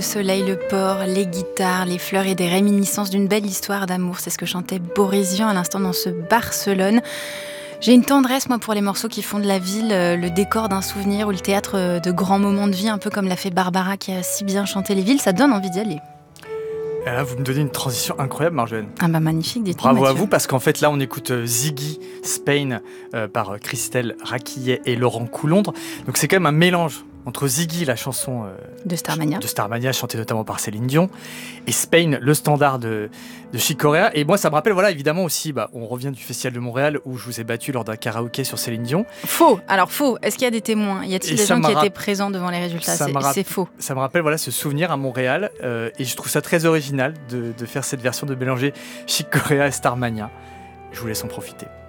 Le soleil, le port, les guitares, les fleurs et des réminiscences d'une belle histoire d'amour. C'est ce que chantait Boris Vian à l'instant dans ce Barcelone. J'ai une tendresse, moi, pour les morceaux qui font de la ville le décor d'un souvenir ou le théâtre de grands moments de vie, un peu comme l'a fait Barbara qui a si bien chanté les villes. Ça donne envie d'y aller. Et là, vous me donnez une transition incroyable, Marjolaine. Ah bah magnifique, dites-moi, Bravo Mathieu. à vous, parce qu'en fait, là, on écoute Ziggy Spain par Christelle Raquillet et Laurent Coulondre. Donc, c'est quand même un mélange entre Ziggy, la chanson De Starmania. de Starmania, chantée notamment par Céline Dion, et Spain, le standard de Chick Corea. Et moi, ça me rappelle, voilà, évidemment aussi, on revient du Festival de Montréal où je vous ai battu lors d'un karaoké sur Céline Dion. Faux. Alors faux. Est-ce qu'il y a des témoins ? Y a-t-il Et des ça gens qui me étaient présents devant les résultats ? C'est faux. Ça me rappelle voilà, ce souvenir à Montréal et je trouve ça très original de faire cette version de mélanger Chick Corea et Starmania. Je vous laisse en profiter.